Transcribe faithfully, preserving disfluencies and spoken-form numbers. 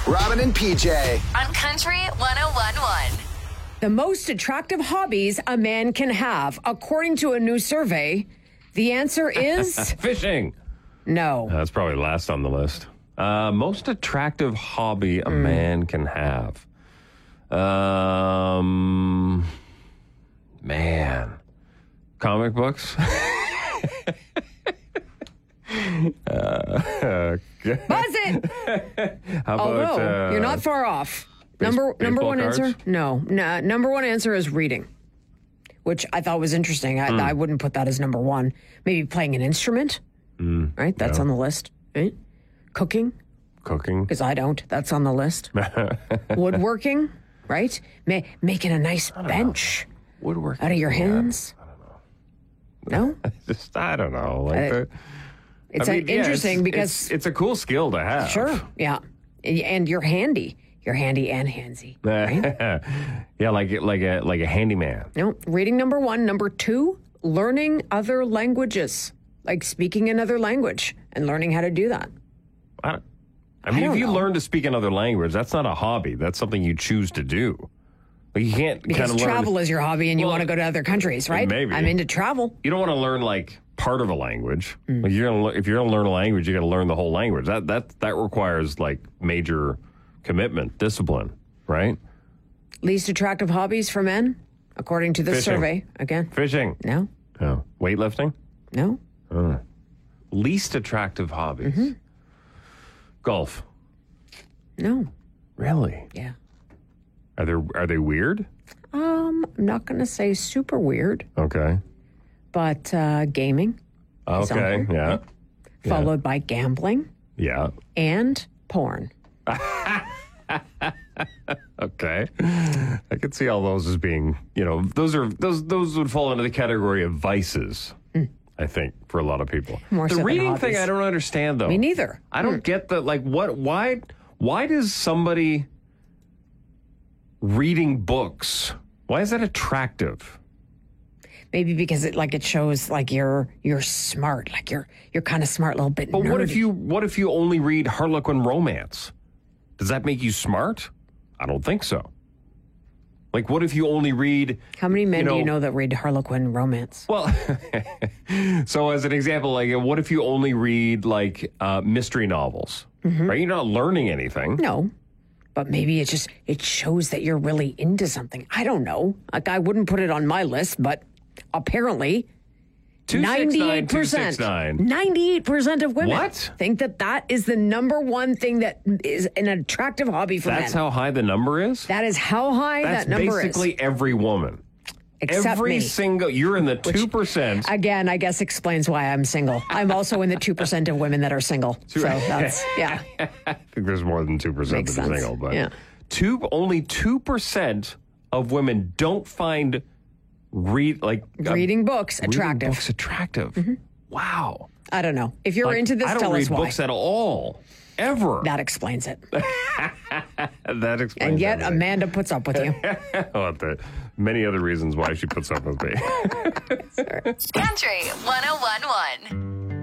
Robin and P J. On Country one oh one point one. The most attractive hobbies a man can have, according to a new survey, the answer is fishing. No. That's probably last on the list. Uh, most attractive hobby a Mm. man can have. Um, man, comic books. uh, Buzz it! How about, Although, uh, you're not far off. Number number baseball one cards? answer? No. Nah, number one answer is reading, which I thought was interesting. I, Mm. I wouldn't put that as number one. Maybe playing an instrument, Mm, right? That's yeah. on the list. Right? Cooking, Cooking. because I don't. That's on the list. Woodworking, right? Ma- making a nice bench Woodworking. out of your yeah. hands. No? Just, I don't know. Like Uh, the, It's I uh, mean, yeah, interesting it's, because... it's, it's a cool skill to have. Sure, yeah. And you're handy. You're handy and handsy. Right? Yeah, like like a like a handyman. No, reading number one. Number two, learning other languages, like speaking another language and learning how to do that. I, don't- I mean, don't if you know. learn to speak another language, that's not a hobby. That's something you choose to do. But you can't Because kind of learn. travel is your hobby and you Well, want to go to other countries, right? maybe. I'm into travel. You don't want to learn like part of a language. Mm. Like you're gonna, le- if you're going to learn a language, you got to learn the whole language. That that that requires like major commitment, discipline, right? Least attractive hobbies for men, according to this Fishing. survey. Again, Fishing, no, oh. Weightlifting, no. oh. Least attractive hobbies. Mm-hmm. Golf, No. really? Yeah. Are they are they weird? Um, I'm not going to say super weird, Okay, but uh, gaming, okay, on there. yeah, followed by gambling yeah. and porn. Okay, I could see all those as being, you know, those are those those would fall into the category of vices. I think for a lot of people. More the so than reading thing, hobbies. I don't understand though. Me neither. I don't get the like what why why does somebody reading books, why is that attractive? Maybe because it like it shows like you're you're smart, like you're you're kind of smart, little bit. But what if nerdy. you what if you only read Harlequin romance? Does that make you smart? I don't think so. Like, what if you only read... How many men you know, do you know that read Harlequin romance? Well, so as an example, like, what if you only read, like, uh, mystery novels? Right? You're not learning anything. No, but maybe it just it shows that you're really into something. I don't know. Like I wouldn't put it on my list, but apparently two six nine, ninety-eight two six percent, nine. ninety-eight percent of women What? think that that is the number one thing that is an attractive hobby for That's men. how high the number is? That is how high That's that number basically is. every woman. Except every me. single... You're in the two percent. Again, I guess explains why I'm single. I'm also in the two percent of women that are single. So that's, yeah. I think there's more than two percent Makes that are sense. single. But Yeah. two, only two percent of women don't find read like uh, Reading books reading attractive. books attractive. Wow. I don't know. If you're Like, into this, I don't tell read us why. books at all. Ever. That explains it. That explains And yet everything. Amanda puts up with you. Oh, the many other reasons why she puts up with me. Country one oh one point one.